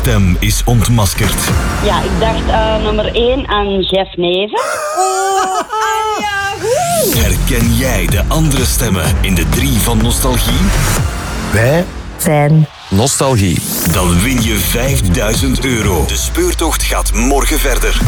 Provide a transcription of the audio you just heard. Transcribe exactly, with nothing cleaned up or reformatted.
stem is ontmaskerd. Ja, ik dacht uh, nummer één aan Jeff Neven. Oh, Anja, woe! Herken jij de andere stemmen in de drie van Nostalgie? Wij Zijn Nostalgie. Dan win je vijfduizend euro. De speurtocht gaat morgen verder.